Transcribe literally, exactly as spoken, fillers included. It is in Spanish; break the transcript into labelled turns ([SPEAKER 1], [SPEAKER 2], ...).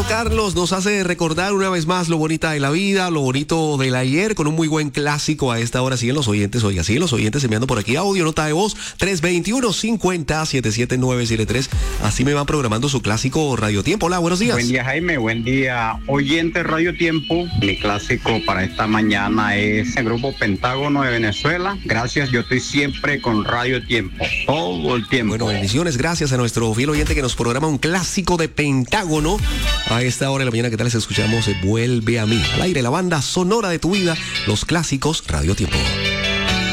[SPEAKER 1] Carlos nos hace recordar una vez más lo bonita de la vida, lo bonito del ayer, con un muy buen clásico a esta hora. Siguen los oyentes, oiga, siguen los oyentes enviando por aquí audio, nota de voz, tres dos uno, cinco cero, siete siete nueve siete tres. Así me van programando su clásico Radio Tiempo. Hola, buenos días.
[SPEAKER 2] Buen día, Jaime, buen día, oyente Radio Tiempo. Mi clásico para esta mañana es el grupo Pentágono de Venezuela. Gracias, yo estoy siempre con Radio Tiempo, todo el tiempo.
[SPEAKER 1] Bueno, bendiciones, gracias a nuestro fiel oyente que nos programa un clásico de Pentágono. A esta hora de la mañana, ¿qué tal? Les escuchamos eh, Vuelve a mí. Al aire, la banda sonora de tu vida, los clásicos Radio Tiempo.